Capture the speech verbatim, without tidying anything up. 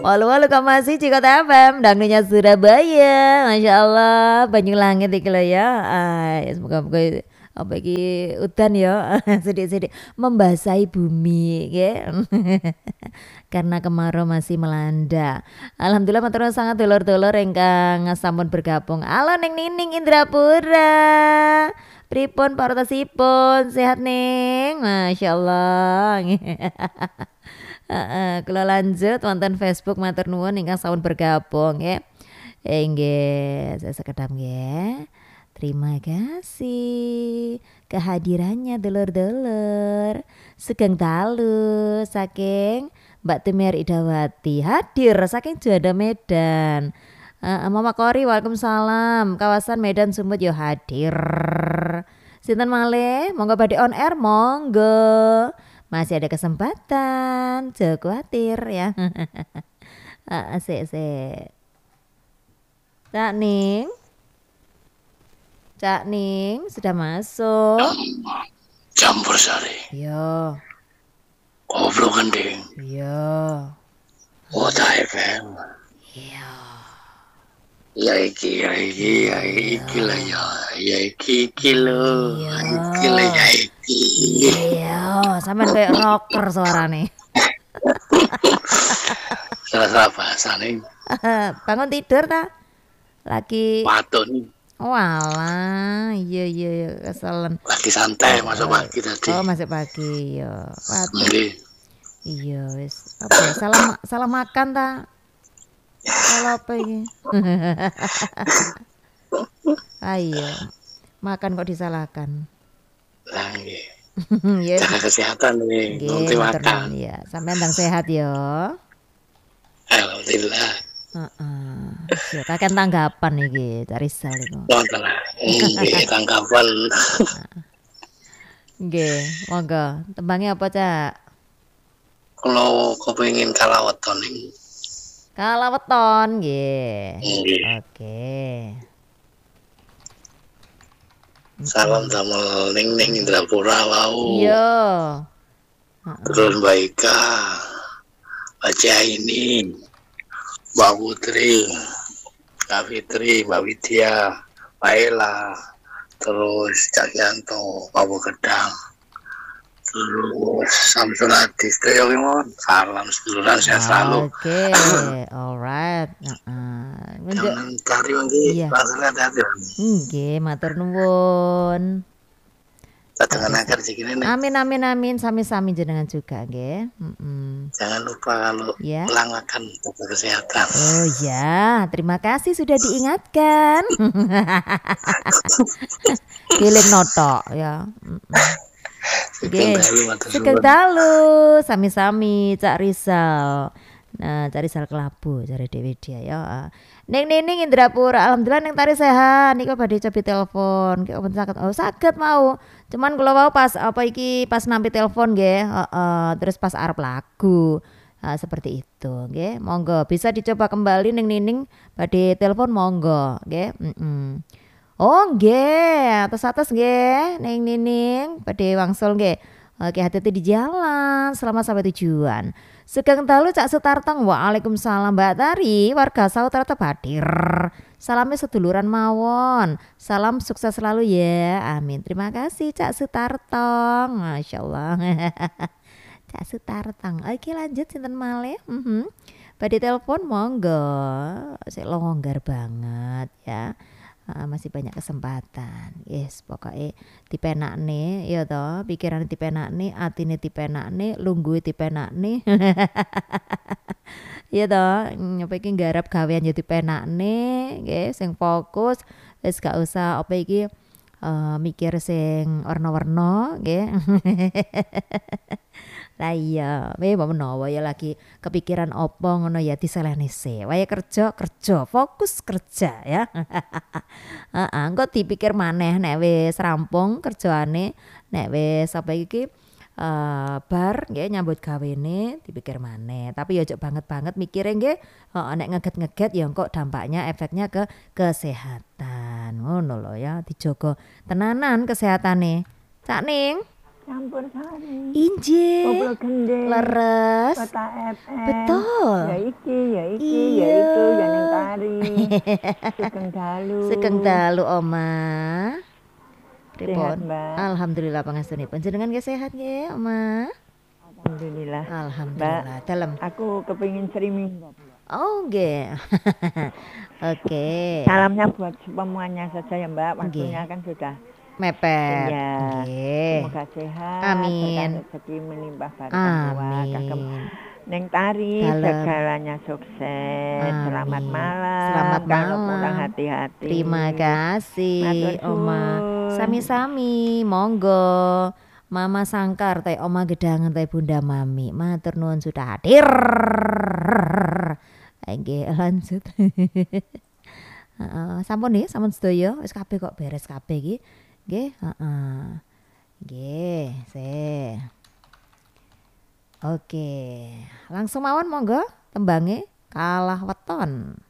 Walu-walu koma siji Kota F M, dangdunya Surabaya. Masya Allah, Banyulangi iki lho ya. Ah, semoga-moga apa iki udan ya sidik-sidik membasahi bumi nggih. Karena kemarau masih melanda. Alhamdulillah matur sangat dulur-dulur ingkang sampun bergabung. Halo Ning Nining Indrapura. Pripun parosipun sehat Ning? Masya Allah. Heeh, kula lanjut wonten Facebook matur nuwun ingkang sampun bergabung nggih. Nggih, saya sekedap nggih. Terima kasih kehadirannya dulur-dulur. Sugeng dalu saking Mbak Tumiar Idawati hadir saking Juanda Medan. Uh, Mama Kori waalaikumsalam kawasan Medan Sumut yo hadir. Sinten malih monggo badhe on air monggo. Masih ada kesempatan, jangan khawatir ya. uh, Sik sik. Cak Ning. Cak Ning sudah masuk. Campur sari. Yo. Goblok gending. Yo. Kota F M. Iya. Ya iki, ya iki, ya iki lah ya, ya iki iki lo, iki lah ya iki. Iya, sampean kayak rocker suarane. Salah bahasa nih. Bangun tidur ta? Lagi. Patun. Oh alah, iya iya iya keselen. Lagi santai masuk pagi tadi. Oh masuk pagi, yo. Patun. Iya, wis. Apa ya? Salah salah makan ta? Salah apa ini? Ayo, makan kok disalahkan. Lah nggih. Yes. Jaga kesehatan nih, nanti makan. Iya, sampai ndang sehat yo. Alhamdulillah. Heeh. Uh-uh. Kakek tanggapan iki, cari sal iku. Wonten lah. Nggih, tanggapan. Nggih, monggo. Tembangnya apa, Cak? Kalau kepengin kalaweton ning Kalaweton nggih. Oke. Salam damel Ning Ning Indrapura wau. Iya. Terus Mbak Ika, Baca ini, Mbak Putri, Mbak Fitri, Mbak Widya, Mbak Ela, terus Cak Yanto, Pak Gedang, terus Samsul Adis, salam seduluran sehat selalu. Oke, alright. Heeh. Jangan cari lagi, masalah hati. Nggih, matur nuwun. Dengan agar segini nih. Amin amin amin, sami-sami jenengan juga nggih. Heeh. Jangan lupa kalau ya. Pulang makan jaga kesehatan. Oh ya, terima kasih sudah diingatkan. Giling notok ya. Oke, sugeng dalu, sami-sami Cak Rizal. Nah, Cak Rizal Kelabu, cari Dewi dia ya. Ning Nining Indrapura, alhamdulillah Ning Tari sehat. Niko badhe cobi telepon, ki open sakit. Oh, sakit mau. Cuman kula mau pas apa iki pas nampi telepon nggih, heeh, terus pas arep lagu. Nah, seperti itu, nggih. Monggo bisa dicoba kembali Ning Nining badhe telepon monggo, nggih. Heeh. Oh nggih, atas-atas nggih, Ning Nining, badhe wangsul nggih. Oke, hati-hati di jalan, selamat sampai tujuan. Sugeng dalu Cak Sutartang, waalaikumsalam Mbak Tari, warga Sauter hadir. Salamnya seduluran mawon, salam sukses selalu ya, amin. Terima kasih Cak Sutartang, masya Allah. Cak Sutartang, oke lanjut sinten malih. Uh-huh. Badhe telepon monggo, sik longgar banget ya. Uh, masih banyak kesempatan. Yes, pokoknya dipenakne ya toh, pikiran dipenakne, atine dipenakne, lungguhe dipenakne. Ya toh, apa iki nggarap gawean ya dipenakne, nggih, sing fokus, wis gak usah apa iki uh, mikir sing warna-warna, nggih. Lah iya, wae menawa ya lagi kepikiran opo ngono ya diselehne se. Wae kerja kerja, fokus kerja ya. Heeh, engko dipikir maneh nek wis rampung kerjaane, nek wis apa iki uh, bar nggih nyambut gawene dipikir maneh. Tapi ya ojo banget-banget mikire nggih, heeh nek ngeget-ngeget ya engko dampaknya efeknya ke kesehatan. Ngono lho ya, dijogo tenanan kesehatane. Cak Ning Campur sari. Inje. Koplo gendeng. Leres. Kota F M. Betul. Ya iki, ya iki, Iya. ya itu, ya ning tari. Sugeng dalu. Sugeng dalu Oma. Sehat, Pripun? Mbak. Alhamdulillah pangastunipun. Jenengan nggih sehat nggih, Oma? Alhamdulillah. Alhamdulillah. Dalam. Aku kepingin streaming. Oh, nggih. Oke. Salamnya buat semuanya saja ya, Mbak. Waktunya Nggih. kan sudah Mepet. Iya. Nggih. Semoga sehat. Amin. Berkah rezeki melimpah barokah tua. Kagem Amin. Neng tari Dalem. segalanya sukses. Amin. Selamat malam. Selamat Kalau malam. pulang hati-hati. Terima kasih, Matur Oma. suwun. Sami-sami, monggo. Mama Sangkar teh Oma Gedangan teh Bunda Mami. Matur nuwun sudah hadir. Nggih, lanjut. Heeh, sampun nggih, sampun sedaya wis kabeh kok beres kabeh iki. Nggih, heeh. Nggih, se. Oke. Langsung mawon monggo tembange kalah weton.